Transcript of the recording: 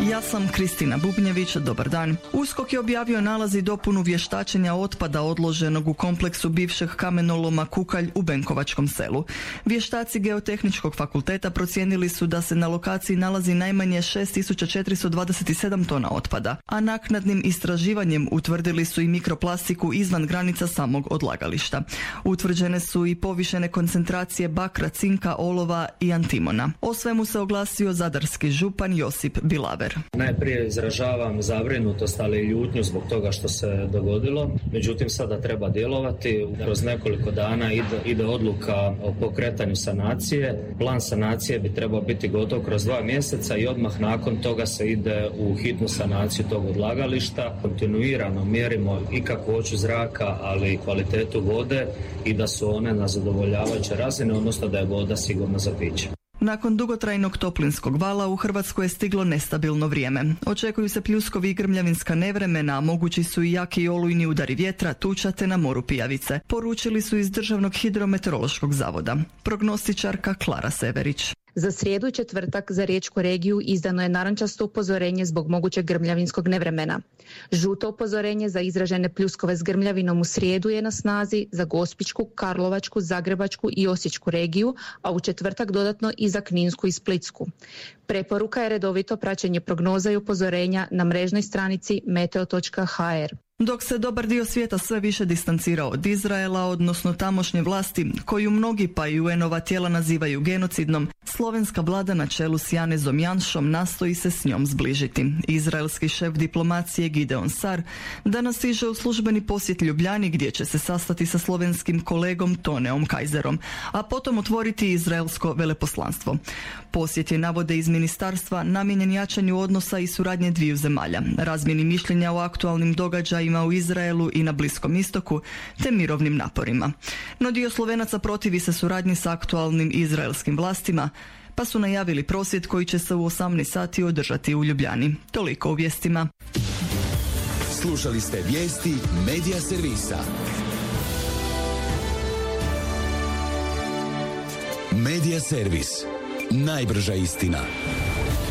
Ja sam Kristina Bubnjević, dobar dan. USKOK je objavio nalaz i dopunu vještačenja otpada odloženog u kompleksu bivšeg kamenoloma Kukalj u Benkovačkom selu. Vještaci Geotehničkog fakulteta procijenili su da se na lokaciji nalazi najmanje 6427 tona otpada, a naknadnim istraživanjem utvrdili su i mikroplastiku izvan granica samog odlagališta. Utvrđene su i povišene koncentracije bakra, cinka, olova i antimona. O svemu se oglasio zadarski župan Josip Bilaver. Najprije izražavam zabrinutost, ali i ljutnju zbog toga što se dogodilo. Međutim, sada treba djelovati. Kroz nekoliko dana ide odluka o pokretanju sanacije. Plan sanacije bi trebao biti gotov kroz 2 mjeseca i odmah nakon toga se ide u hitnu sanaciju tog odlagališta. Kontinuirano mjerimo i kakvoću zraka, ali i kvalitetu vode i da su one na zadovoljavajuće razine, odnosno da je voda sigurna za piće. Nakon dugotrajnog toplinskog vala u Hrvatskoj je stiglo nestabilno vrijeme. Očekuju se pljuskovi i grmljavinska nevremena, a mogući su i jaki olujni udari vjetra, tuča te na moru pijavice. Poručili su iz Državnog hidrometeorološkog zavoda. Prognostičarka Klara Severić. Za srijedu i četvrtak za riječku regiju izdano je narančasto upozorenje zbog mogućeg grmljavinskog nevremena. Žuto upozorenje za izražene pljuskove s grmljavinom u srijedu je na snazi za Gospićku, Karlovačku, Zagrebačku i Osječku regiju, a u četvrtak dodatno i za Kninsku i Splitsku. Preporuka je redovito praćenje prognoza i upozorenja na mrežnoj stranici meteo.hr. Dok se dobar dio svijeta sve više distancirao od Izraela, odnosno tamošnje vlasti, koju mnogi pa i UN-ova tijela nazivaju genocidnom, slovenska vlada na čelu s Janezom Janšom nastoji se s njom zbližiti. Izraelski šef diplomacije Gideon Sar danas stiže u službeni posjet Ljubljani gdje će se sastati sa slovenskim kolegom Toneom Kajzerom, a potom otvoriti izraelsko veleposlanstvo. Posjet je, navode iz ministarstva, namijenjen jačanju odnosa i suradnje dviju zemalja, razmjeni mišljenja o aktualnim događajima u Izraelu i na Bliskom istoku, te mirovnim naporima. No dio Slovenaca protivi se suradnji sa aktualnim izraelskim vlastima, pa su najavili prosvjed koji će se u 18 sati održati u Ljubljani. Toliko u vijestima. Slušali ste vijesti Medija servisa. Medija servis. Najbrža istina.